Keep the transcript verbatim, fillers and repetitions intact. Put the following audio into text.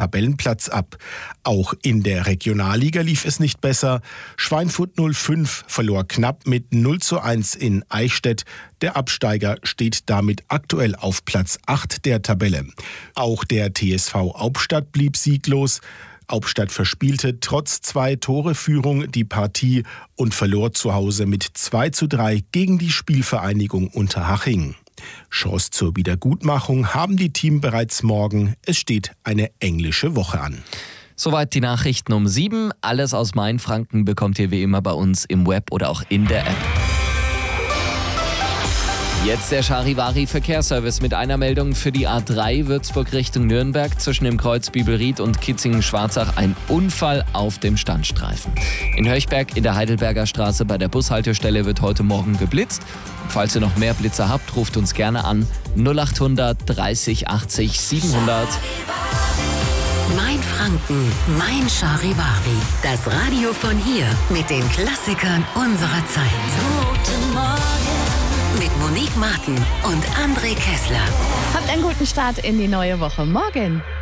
Tabellenplatz ab. Auch in der Regionalliga lief es nicht besser. Schweinfurt null fünf verlor knapp mit null zu eins in Eichstätt. Der Absteiger steht damit aktuell auf Platz acht der Tabelle. Auch der T S V Hauptstadt blieb sieglos. Hauptstadt verspielte trotz zwei Tore Führung die Partie und verlor zu Hause mit zwei zu drei gegen die Spielvereinigung Unterhaching. Chance zur Wiedergutmachung haben die Teams bereits morgen. Es steht eine englische Woche an. Soweit die Nachrichten um sieben. Alles aus Mainfranken bekommt ihr wie immer bei uns im Web oder auch in der App. Jetzt der Charivari-Verkehrsservice mit einer Meldung für die A drei Würzburg Richtung Nürnberg. Zwischen dem Kreuz Bibelried und Kitzingen-Schwarzach ein Unfall auf dem Standstreifen. In Höchberg in der Heidelberger Straße bei der Bushaltestelle wird heute Morgen geblitzt. Und falls ihr noch mehr Blitzer habt, ruft uns gerne an null acht hundert dreißig achtzig siebenhundert. Mein Franken, mein Charivari. Das Radio von hier mit den Klassikern unserer Zeit. Guten Morgen. Mit Monique Martin und André Kessler. Habt einen guten Start in die neue Woche. Morgen.